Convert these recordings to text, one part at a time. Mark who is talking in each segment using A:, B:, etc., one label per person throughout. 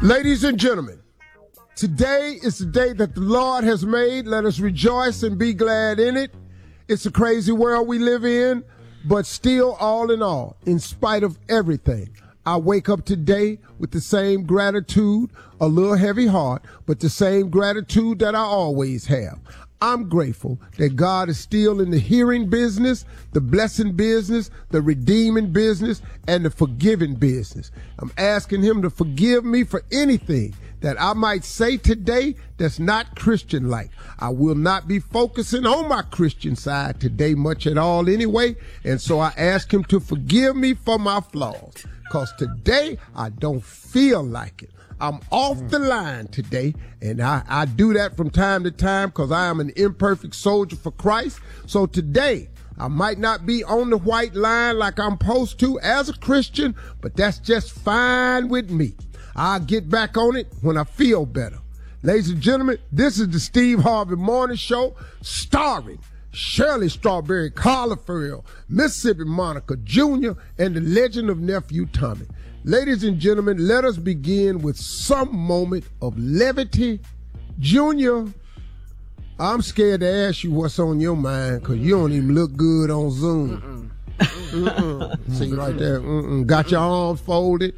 A: Ladies and gentlemen, today is the day that the Lord has made. Let us rejoice and be glad in it. It's a crazy world we live in, but still, all in all, in spite of everything, I wake up today with the same gratitude, a little heavy heart, but the same gratitude that I always have. I'm grateful that God is still in the hearing business, the blessing business, the redeeming business, and the forgiving business. I'm asking him to forgive me for anything that I might say today that's not Christian-like. I will not be focusing on my Christian side today much at all anyway, and so I ask him to forgive me for my flaws, because today I don't feel like it. I'm off the line today, and I do that from time to time because I am an imperfect soldier for Christ. So today, I might not be on the white line like I'm supposed to as a Christian, but that's just fine with me. I'll get back on it when I feel better. Ladies and gentlemen, this is the Steve Harvey Morning Show, starring Shirley Strawberry, Carla Farrell, Mississippi Monica Jr., and the legend of Nephew Tommy. Ladies and gentlemen, let us begin with some moment of levity. Junior, I'm scared to ask you what's on your mind because you don't even look good on Zoom. See right there. Got your arms folded.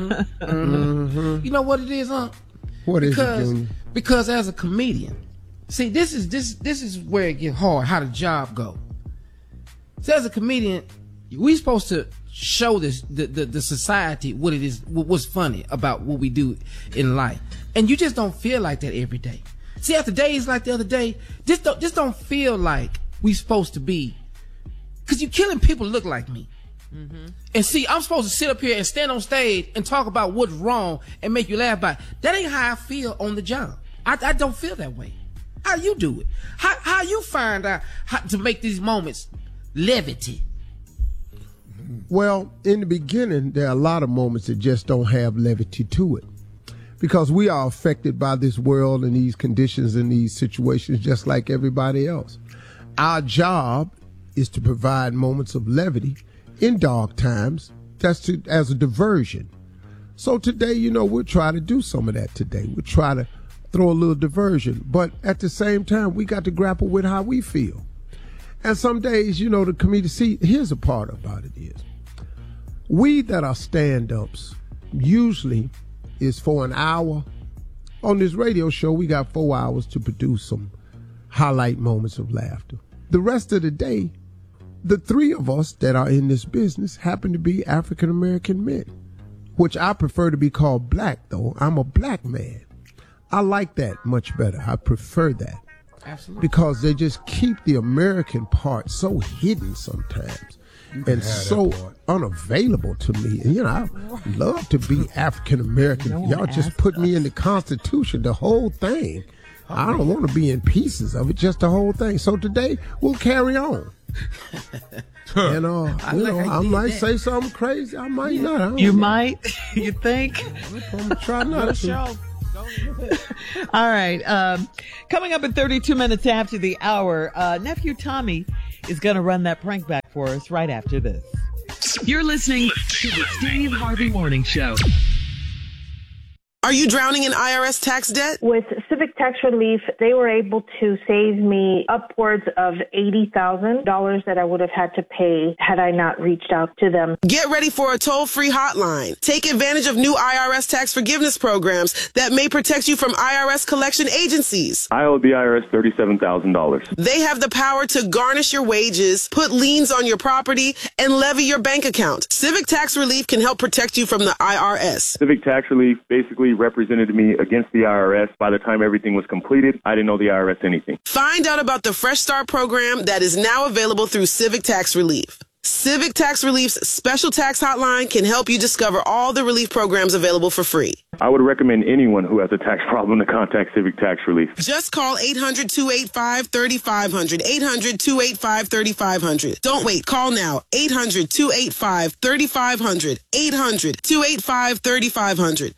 B: You know what it is, huh?
A: What is it, Junior?
B: Because as a comedian, see, this is where it gets hard, how the job go. So as a comedian, we supposed to show this the society what it is, what's funny about what we do in life, and you just don't feel like that every day. See, after days like the other day, just don't feel like we supposed to be, because you killing people that look like me. And see, I'm supposed to sit up here and stand on stage and talk about what's wrong and make you laugh about it. That ain't how I feel on the job. I don't feel that way. How you do it? How you find out how to make these moments levity?
A: Well, in the beginning, there are a lot of moments that just don't have levity to it, because we are affected by this world and these conditions and these situations just like everybody else. Our job is to provide moments of levity in dark times. That's as a diversion. So today, we'll try to do some of that today. We'll try to throw a little diversion, but at the same time, we got to grapple with how we feel. And some days, the comedian, see, here's a part about it is, we that are stand-ups usually is for an hour. On this radio show, we got 4 hours to produce some highlight moments of laughter. The rest of the day, the three of us that are in this business happen to be African-American men, which I prefer to be called black, though. I'm a black man. I like that much better. I prefer that.
B: Absolutely.
A: Because they just keep the American part so hidden sometimes and so unavailable to me. And, I love to be African American. Y'all just put me in the Constitution, the whole thing. I don't want to be in pieces of it, just the whole thing. So today, we'll carry on. And, I might say something crazy. I might not.
C: You might? You think?
A: I'm going to try not to.
C: All right. Coming up in 32 minutes after the hour, Nephew Tommy is going to run that prank back for us right after this.
D: You're listening to the Steve Harvey Morning Show.
E: Are you drowning in IRS tax debt?
F: With Civic Tax Relief, they were able to save me upwards of $80,000 that I would have had to pay had I not reached out to them.
E: Get ready for a toll-free hotline. Take advantage of new IRS tax forgiveness programs that may protect you from IRS collection agencies.
G: I owe the IRS $37,000.
E: They have the power to garnish your wages, put liens on your property, and levy your bank account. Civic Tax Relief can help protect you from the IRS.
G: Civic Tax Relief basically represented me against the IRS. By the time everything was completed, I didn't owe the IRS anything.
E: Find out about the Fresh Start program that is now available through Civic Tax Relief. Civic Tax Relief's special tax hotline can help you discover all the relief programs available for free.
G: I would recommend anyone who has a tax problem to contact Civic Tax Relief.
E: Just call 800-285-3500, 800-285-3500. Don't wait. Call now. 800-285-3500, 800-285-3500.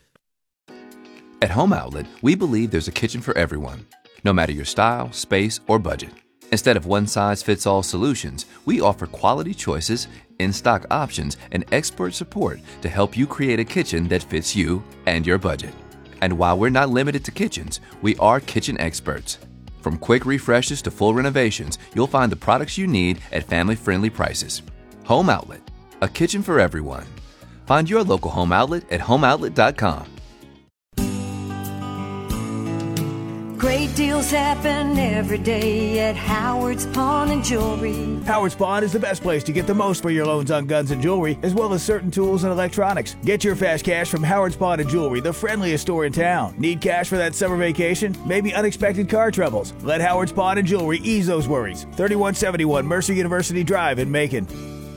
H: At Home Outlet, we believe there's a kitchen for everyone, no matter your style, space, or budget. Instead of one-size-fits-all solutions, we offer quality choices, in-stock options, and expert support to help you create a kitchen that fits you and your budget. And while we're not limited to kitchens, we are kitchen experts. From quick refreshes to full renovations, you'll find the products you need at family-friendly prices. Home Outlet, a kitchen for everyone. Find your local Home Outlet at homeoutlet.com.
I: Great deals happen every day at Howard's Pawn and Jewelry.
J: Howard's Pawn is the best place to get the most for your loans on guns and jewelry, as well as certain tools and electronics. Get your fast cash from Howard's Pawn and Jewelry, the friendliest store in town. Need cash for that summer vacation? Maybe unexpected car troubles? Let Howard's Pawn and Jewelry ease those worries. 3171 Mercer University Drive in Macon.